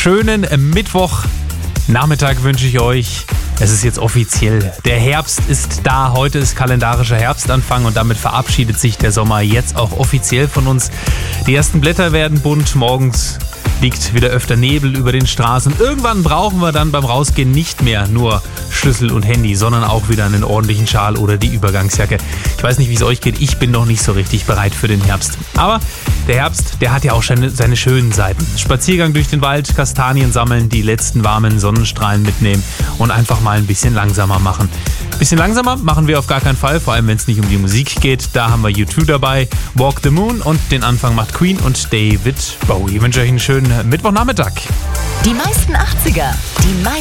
schönen Mittwochnachmittag wünsche ich euch. Es ist jetzt offiziell. Der Herbst ist da. Heute ist kalendarischer Herbstanfang und damit verabschiedet sich der Sommer jetzt auch offiziell von uns. Die ersten Blätter werden bunt. Morgens liegt wieder öfter Nebel über den Straßen. Irgendwann brauchen wir dann beim Rausgehen nicht mehr nur Schlüssel und Handy, sondern auch wieder einen ordentlichen Schal oder die Übergangsjacke. Ich weiß nicht, wie es euch geht. Ich bin noch nicht so richtig bereit für den Herbst. Aber der Herbst, der hat ja auch seine schönen Seiten. Spaziergang durch den Wald, Kastanien sammeln, die letzten warmen Sonnenstrahlen mitnehmen und einfach mal ein bisschen langsamer machen. Ein bisschen langsamer machen wir auf gar keinen Fall, vor allem wenn es nicht um die Musik geht. Da haben wir U2 dabei, Walk the Moon und den Anfang macht Queen und David Bowie. Ich wünsche euch einen schönen Mittwochnachmittag. Die meisten 80er,